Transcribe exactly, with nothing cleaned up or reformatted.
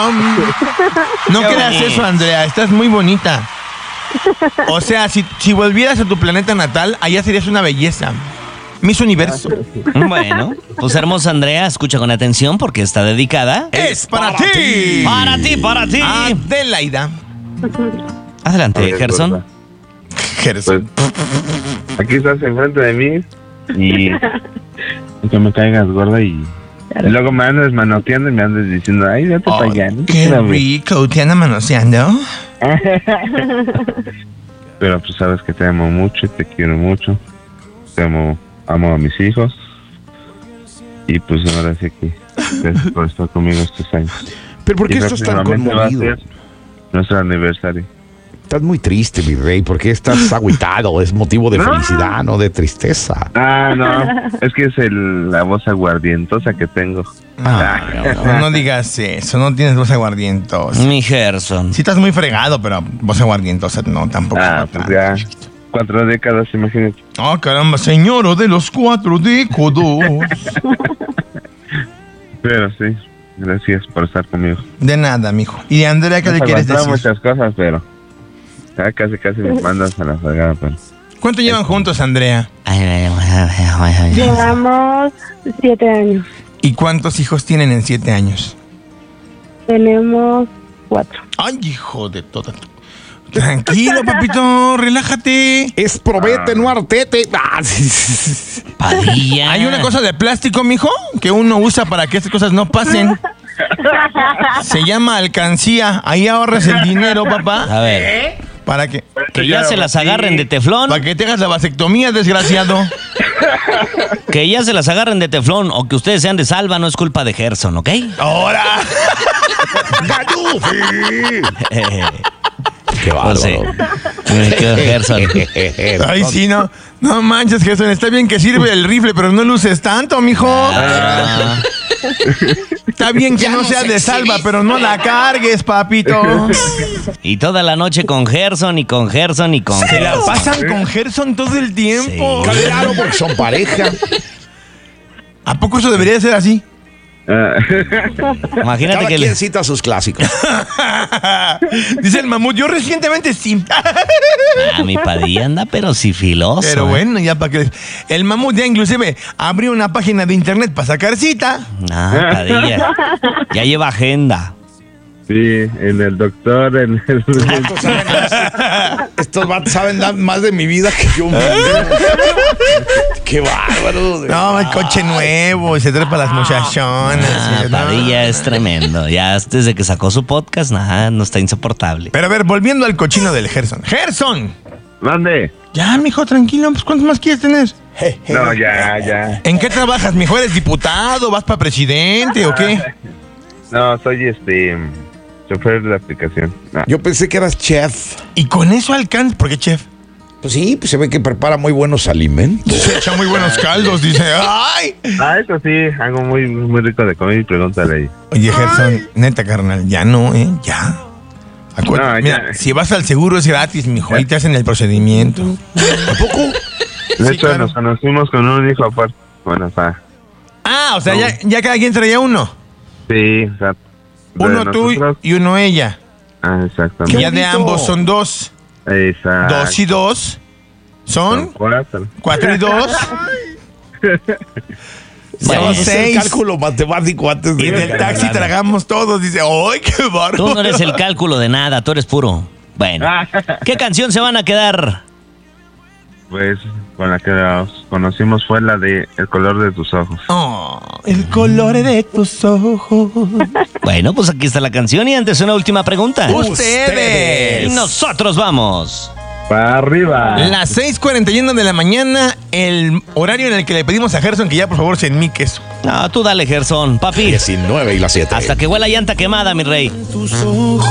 No, no creas eso, Andrea. Estás muy bonita. O sea, si, si volvieras a tu planeta natal, allá serías una belleza. Miss Universo. Bueno, pues hermosa Andrea, escucha con atención porque está dedicada. ¡Es para, para ti! ti! ¡Para ti, para ti! Adelaida. Adelante, Oye, Gerson. gorda. Gerson. Pues, aquí estás enfrente de mí y, y que me caigas gorda y, y luego me andes manoteando y me andes diciendo, ay, vete Oh, para allá. ¿no? ¡Qué rico! ¿Te anda manoseando? Pero pues sabes que te amo mucho y te quiero mucho. Te amo, amo a mis hijos. Y pues ahora sí que gracias por estar conmigo estos años. ¿Pero por qué Y estás tan próximamente va a conmovido? ser nuestro aniversario. Estás muy triste, mi rey. ¿Por qué estás agüitado? ¿Es motivo de No. felicidad, no de tristeza? Ah, no, es que es el, la voz aguardientosa que tengo. Ah, no, no digas eso, no tienes voz aguardientosa. Mi Gerson. Sí estás muy fregado, pero voz aguardientosa no, tampoco. Ah, no pues tanto. ya cuatro décadas, imagínate. Oh, caramba, señor de los cuatro décadas. Pero sí, gracias por estar conmigo. De nada, mijo. Y Andrea, ¿qué le Nos quieres aguantaba decir? muchas cosas, pero ya casi casi me mandas a la fregada, pero... ¿Cuánto llevan juntos, Andrea? Llevamos siete años. ¿Y cuántos hijos tienen en siete años? Tenemos cuatro. Ay, hijo de toda. tu- Tranquilo, papito, relájate. Es probete, no artete. Ah, sí, sí, sí. Padilla. Hay una cosa de plástico, mijo, que uno usa para que estas cosas no pasen. Se llama alcancía. Ahí ahorras el dinero, papá. A ver, Para que, que ya se las agarren de teflón. para que te hagas la vasectomía, desgraciado. Que ya se las agarren de teflón o que ustedes sean de salva no es culpa de Gerson, ¿ok? ¡Ahora! ¡Gallufi! ¡Qué Pues sí. bárbaro! Me quedo Gerson. Ay, sí, no. No manches, Gerson. Está bien que sirve el rifle, pero no luces tanto, mijo. Ah, Está bien que no sea de salva, pero no la cargues, papito. y toda la noche con Gerson y con Gerson y con Se la Gerson. pasan con Gerson todo el tiempo. Sí. Claro, porque son pareja. ¿A poco eso debería de ser así? Ah, Imagínate Cada que quien le... cita sus clásicos. Dice el mamut, yo recientemente sí. Ah, mi Padilla anda pero sifiloso. Pero ¿eh? bueno, ya para que... El mamut ya inclusive abrió una página de internet para sacar cita. Ah, Padilla. Ya lleva agenda. sí, en el doctor, en el... Estos, saben más, estos vatos saben dar más de mi vida que yo mismo. ¡Qué bárbaro! de No, el verdad. coche nuevo y se trepa a las muchachonas. Ah, ¿no? Padilla es tremendo. Ya desde que sacó su podcast, nada, no está insoportable. Pero a ver, volviendo al cochino del Gerson. ¡Gerson! ¿Dónde? Ya, mijo, tranquilo. Pues, ¿cuántos más quieres tener? No, ya, ya. ¿En qué trabajas, mijo? ¿Eres diputado? ¿Vas para presidente o qué? No, soy este... chofer de la aplicación. No. Yo pensé que eras chef. Y con eso alcanza... ¿Por qué, chef? Pues sí, pues se ve que prepara muy buenos alimentos. Se echa muy buenos caldos, dice. ¡Ay! Ah, eso sí, algo muy, muy rico de comer y pregúntale ahí. Oye, Gerson, neta, carnal, ya no, ¿eh? Ya. Acu- No, Mira, ya. si vas al seguro es gratis, mijo. Ahí te hacen el procedimiento. ¿A poco? De Sí, hecho, claro. nos conocimos con un hijo aparte. Bueno, o sea, Ah, o sea, No. ya, ya cada quien traía uno. sí, o sea... de Uno tú nosotros- y uno ella. Ah, Y exactamente. ya de bonito. ambos son dos. Exacto. Dos y dos. Son Cuatro. cuatro y dos. Bueno, Son Es el seis. cálculo matemático antes de... Y en el taxi tragamos todos. Dice, ¡ay, qué bárbaro! Tú no eres el cálculo de nada, tú eres puro. Bueno, ¿qué canción se van a quedar? Pues con la que nos conocimos fue la de El color de tus ojos. Oh, el color de tus ojos. Bueno, pues aquí está la canción y antes una última pregunta. Ustedes. Nosotros vamos. Para arriba. Las seis cuarenta y uno de la mañana, el horario en el que le pedimos a Gerson que ya por favor se enmique eso. No, tú dale, Gerson. Papi, diecinueve y las siete. hasta que huela llanta quemada, mi rey.